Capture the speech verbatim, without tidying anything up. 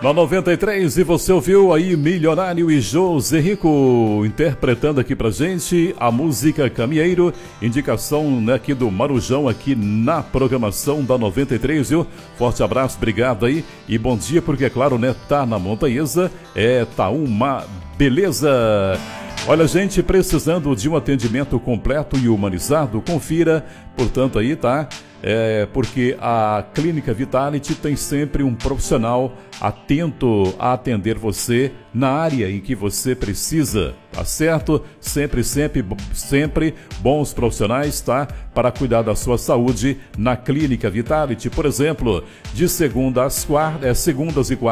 Na noventa e três, e você ouviu aí Milionário e José Rico interpretando aqui pra gente a música Caminheiro, indicação, né, aqui do Marujão, aqui na programação da noventa e três, viu? Forte abraço, obrigado aí e bom dia, porque é claro, né, tá na Montanhesa, é, tá uma beleza. Olha, gente, precisando de um atendimento completo e humanizado, confira, portanto aí, tá? É, porque a Clínica Vitality tem sempre um profissional atento a atender você na área em que você precisa, tá certo? Sempre, sempre, sempre bons profissionais, tá? Para cuidar da sua saúde na Clínica Vitality, por exemplo, de segunda às quartas, é, segundas e quartas.